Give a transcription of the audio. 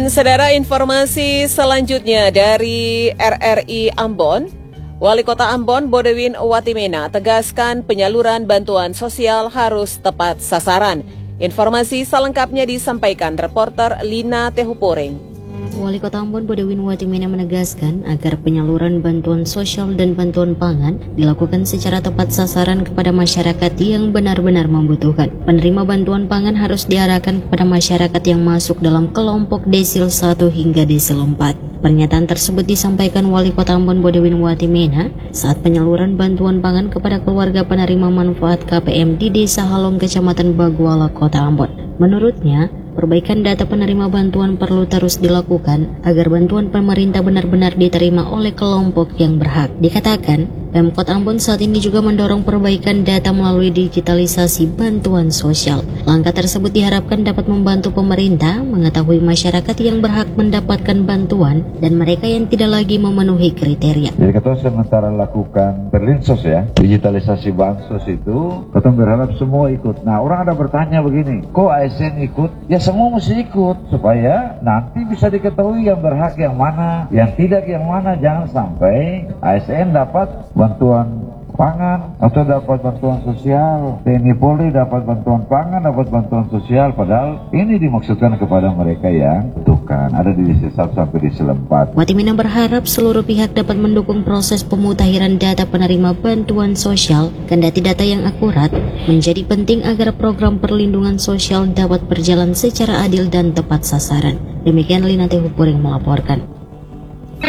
Saudara, informasi selanjutnya dari RRI Ambon. Wali Kota Ambon, Bodewin Watimena, tegaskan penyaluran bantuan sosial harus tepat sasaran. Informasi selengkapnya disampaikan reporter Lina Tehuporeng. Wali Kota Ambon Bodewin Watimena menegaskan agar penyaluran bantuan sosial dan bantuan pangan dilakukan secara tepat sasaran kepada masyarakat yang benar-benar membutuhkan. Penerima bantuan pangan harus diarahkan kepada masyarakat yang masuk dalam kelompok desil 1 hingga desil 4. Pernyataan tersebut disampaikan Wali Kota Ambon Bodewin Watimena saat penyaluran bantuan pangan kepada keluarga penerima manfaat KPM di Desa Halong, Kecamatan Baguala, Kota Ambon. Menurutnya, perbaikan data penerima bantuan perlu terus dilakukan agar bantuan pemerintah benar-benar diterima oleh kelompok yang berhak. Dikatakan, Pemkot Ambon saat ini juga mendorong perbaikan data melalui digitalisasi bantuan sosial. Langkah tersebut diharapkan dapat membantu pemerintah mengetahui masyarakat yang berhak mendapatkan bantuan dan mereka yang tidak lagi memenuhi kriteria. Jadi kita sementara lakukan perlinsos ya, digitalisasi bansos itu, kita berharap semua ikut. Nah, orang ada bertanya begini, kok ASN ikut? Ya semua mesti ikut supaya nanti bisa diketahui yang berhak yang mana, yang tidak yang mana. Jangan sampai ASN dapat bantuan pangan atau dapat bantuan sosial, TNI Polri dapat bantuan pangan, dapat bantuan sosial, padahal ini dimaksudkan kepada mereka yang butuhkan, ada di desil 1 sampai desil 4. Watimena berharap seluruh pihak dapat mendukung proses pemutahiran data penerima bantuan sosial. Kendati data yang akurat menjadi penting agar program perlindungan sosial dapat berjalan secara adil dan tepat sasaran. Demikian Lina Tehuporeng melaporkan.